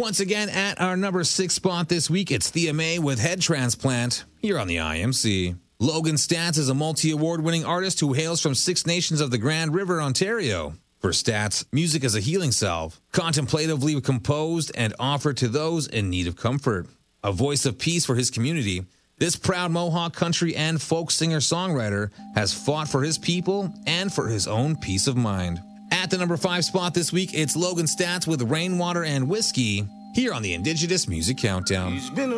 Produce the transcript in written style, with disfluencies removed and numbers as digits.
Once again, at our number 6 spot this week, it's Thea May with Head Transplant here on the IMC. Logan Stats is a multi-award winning artist who hails from Six Nations of the Grand River, Ontario. For Stats, music is a healing salve, contemplatively composed and offered to those in need of comfort. A voice of peace for his community, this proud Mohawk country and folk singer-songwriter has fought for his people and for his own peace of mind. At the number 5 spot this week, it's Logan Stats with Rainwater and Whiskey here on the Indigenous Music Countdown.